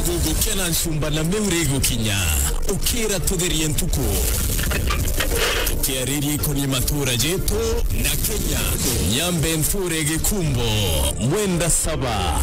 Gugu Kenan Shumba na Meurego Kinya Ukira Tuderi Entuko Tukiariri kwenye matura jeto na Kenya Nyambe Mfurege Kumbo Mwenda Saba